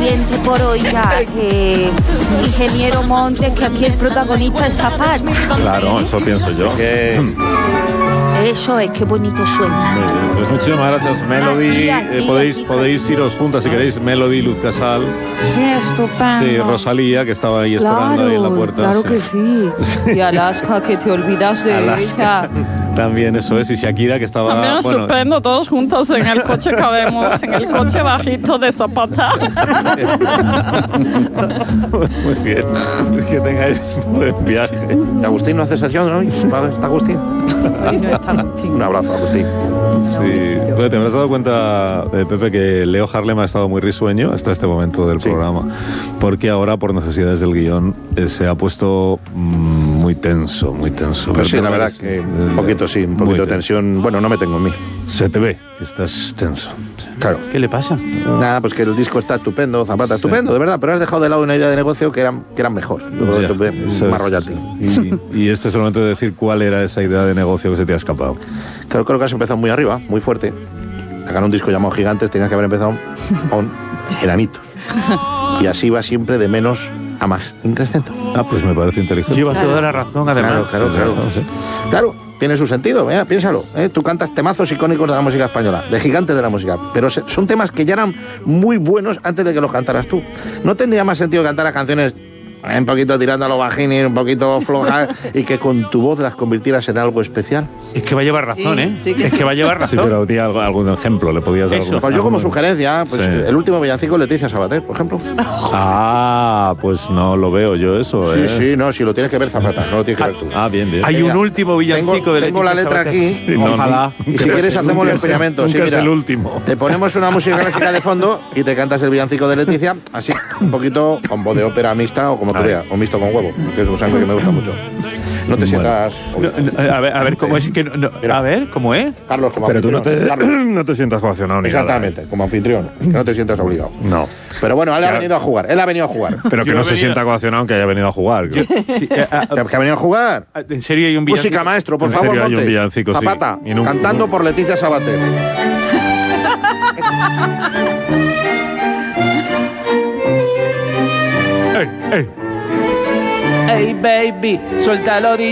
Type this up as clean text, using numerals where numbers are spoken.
suficiente por hoy ya. Ingeniero Montes, que aquí el protagonista es Zapata. Claro, eso pienso yo. Eso es, qué bonito suena. Muy bien, pues muchísimas gracias, Melody. Podéis iros juntas si queréis. Melody, Luz Casal. Sí, estupendo. Sí, Rosalía, que estaba ahí esperando ahí en la puerta. Claro que sí. Y Alaska, que te olvidas de ella. También eso es, y Shakira, que estaba... También estupendo, todos juntos en el coche cabemos, en el coche bajito de Zapata. Muy bien, es que tengáis un buen viaje. Agustín no hace sesión hoy, ¿está Agustín? Un abrazo, Agustín. Sí, bueno, te habrás dado cuenta, Pepe, que Leo Harlem ha estado muy risueño hasta este momento del programa, porque ahora, por necesidades del guión, se ha puesto muy tenso, muy tenso. Pues sí, la verdad que un poquito de tensión. Bueno, no me tengo en mí. Se te ve que estás tenso. Claro. ¿Qué le pasa? Nada, pues que el disco está estupendo, Zapata, estupendo, de verdad, pero has dejado de lado una idea de negocio que eran mejor. Más royalty. Y este es el momento de decir cuál era esa idea de negocio que se te ha escapado. Creo que has empezado muy arriba, muy fuerte. Sacar un disco llamado Gigantes, tenías que haber empezado con Enanitos. Y así va siempre de menos a más, increscendo. Pues me parece inteligente. Llevas toda la razón, además. Claro. Claro, tiene su sentido, piénsalo. Tú cantas temazos icónicos de la música española, de gigantes de la música, pero son temas que ya eran muy buenos antes de que los cantaras tú. ¿No tendría más sentido cantar a canciones un poquito tirando a los bajines, un poquito flojas, y que con tu voz las convirtieras en algo especial? Es que va a llevar razón, Sí, es que va a llevar razón. Sí, pero di algún ejemplo, le podías dar algún... Pues yo como sugerencia, el último villancico, Leticia Sabater, por ejemplo. Pues no lo veo yo eso, Sí, no, si lo tienes que ver, Zapata, no lo tienes que ver tú. Bien. Hay un último villancico de Tengo la letra aquí, ojalá. Y si quieres hacemos el experimento. Nunca es el último. Te ponemos una música clásica de fondo y te cantas el villancico de Leticia, así, un poquito con voz de ópera mixta o como tú veas, o mixto con huevo, que es un sangre que me gusta mucho. No te sientas... A ver, ¿cómo es? A ver, ¿cómo es? Carlos, como Pero tú anfitrión. no te sientas coaccionado ni Exactamente, nada. como anfitrión, que no te sientas obligado. No. Pero bueno, él ha venido a jugar, Pero que no se sienta coaccionado aunque haya venido a jugar. ¿Que ha venido a jugar? ¿En serio hay un villancico? Música, maestro, por En favor, serio hay un Monte. villancico, sí. Zapata, Y no- cantando por Leticia Sabater. Hey, baby, suéltalo,